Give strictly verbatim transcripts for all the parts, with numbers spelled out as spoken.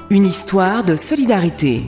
Une histoire de solidarité.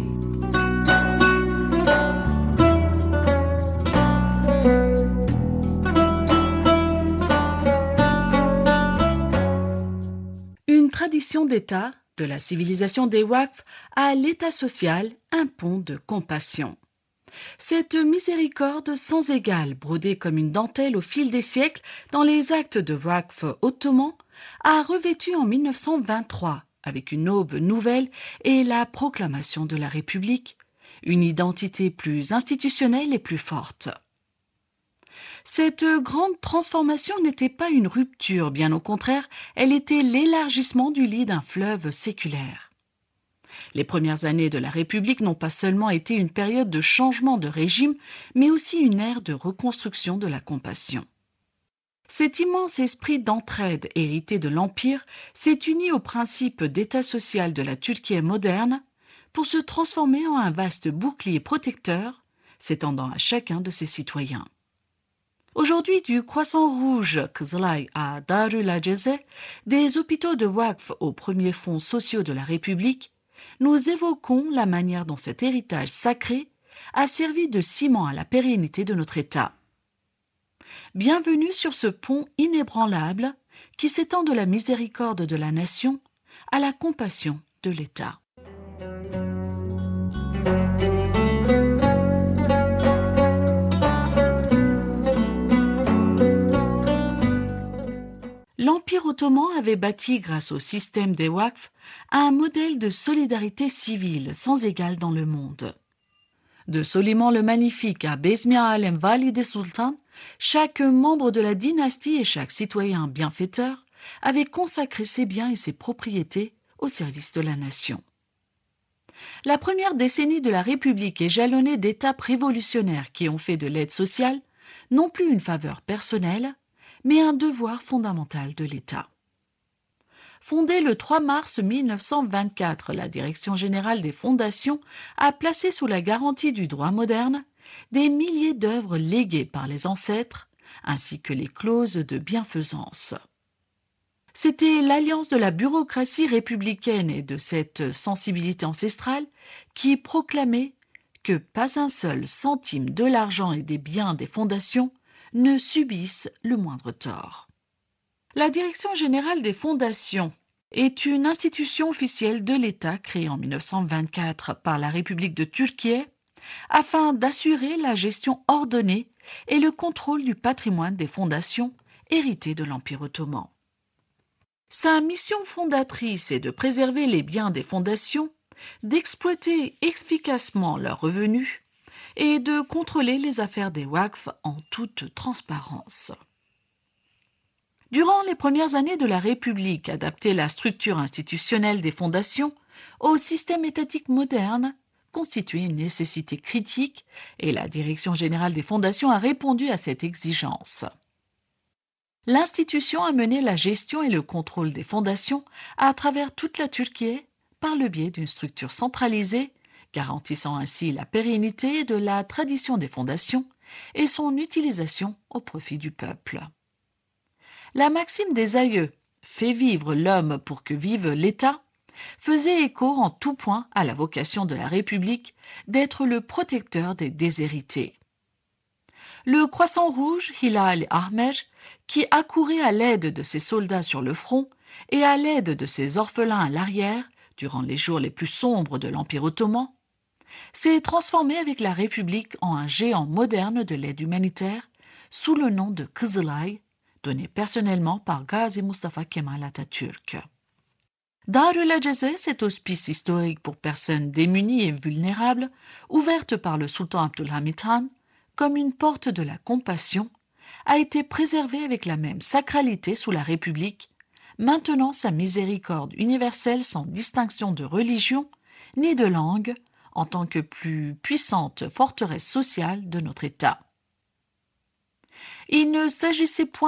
Une tradition d'État, de la civilisation des Waqf à l'État social, un pont de compassion. Cette miséricorde sans égale, brodée comme une dentelle au fil des siècles dans les actes de Waqf ottomans, a revêtu en mille neuf cent vingt-trois, avec une aube nouvelle et la proclamation de la République, une identité plus institutionnelle et plus forte. Cette grande transformation n'était pas une rupture, bien au contraire, elle était l'élargissement du lit d'un fleuve séculaire. Les premières années de la République n'ont pas seulement été une période de changement de régime, mais aussi une ère de reconstruction de la compassion. Cet immense esprit d'entraide hérité de l'Empire s'est uni au principe d'État social de la Turquie moderne pour se transformer en un vaste bouclier protecteur s'étendant à chacun de ses citoyens. Aujourd'hui, du Croissant Rouge Kızılay à Darül Aceze, des hôpitaux de Waqf aux premiers fonds sociaux de la République, nous évoquons la manière dont cet héritage sacré a servi de ciment à la pérennité de notre État. Bienvenue sur ce pont inébranlable qui s'étend de la miséricorde de la nation à la compassion de l'État. L'Empire ottoman avait bâti, grâce au système des Waqf, un modèle de solidarité civile sans égal dans le monde. De Soliman le Magnifique à Bezmi Alem Valide Sultan, chaque membre de la dynastie et chaque citoyen bienfaiteur avait consacré ses biens et ses propriétés au service de la nation. La première décennie de la République est jalonnée d'étapes révolutionnaires qui ont fait de l'aide sociale non plus une faveur personnelle, mais un devoir fondamental de l'État. Fondée le trois mars mille neuf cent vingt-quatre, la Direction générale des fondations a placé sous la garantie du droit moderne des milliers d'œuvres léguées par les ancêtres, ainsi que les clauses de bienfaisance. C'était l'alliance de la bureaucratie républicaine et de cette sensibilité ancestrale qui proclamait que pas un seul centime de l'argent et des biens des fondations ne subissent le moindre tort. La Direction générale des fondations est une institution officielle de l'État créée en mille neuf cent vingt-quatre par la République de Turquie afin d'assurer la gestion ordonnée et le contrôle du patrimoine des fondations héritées de l'Empire ottoman. Sa mission fondatrice est de préserver les biens des fondations, d'exploiter efficacement leurs revenus et de contrôler les affaires des Waqf en toute transparence. Durant les premières années de la République, adapter la structure institutionnelle des fondations au système étatique moderne constituait une nécessité critique et la Direction générale des fondations a répondu à cette exigence. L'institution a mené la gestion et le contrôle des fondations à travers toute la Turquie par le biais d'une structure centralisée, garantissant ainsi la pérennité de la tradition des fondations et son utilisation au profit du peuple. La maxime des aïeux « Fais vivre l'homme pour que vive l'État » faisait écho en tout point à la vocation de la République d'être le protecteur des déshérités. Le Croissant Rouge, Hilal Ahmer, qui accourait à l'aide de ses soldats sur le front et à l'aide de ses orphelins à l'arrière durant les jours les plus sombres de l'Empire ottoman, s'est transformé avec la République en un géant moderne de l'aide humanitaire sous le nom de Kızılay, donné personnellement par Gazi Mustafa Kemal Atatürk. Darül Aceze, cet hospice historique pour personnes démunies et vulnérables, ouverte par le sultan Abdülhamit Han comme une porte de la compassion, a été préservé avec la même sacralité sous la République, maintenant sa miséricorde universelle sans distinction de religion ni de langue, en tant que plus puissante forteresse sociale de notre État. Il ne s'agissait point